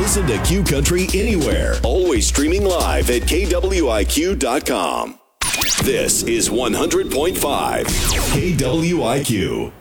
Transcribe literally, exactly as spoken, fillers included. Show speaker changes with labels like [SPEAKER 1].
[SPEAKER 1] Listen to Q Country anywhere. Always streaming live at K W I Q dot com. This is one hundred point five K W I Q.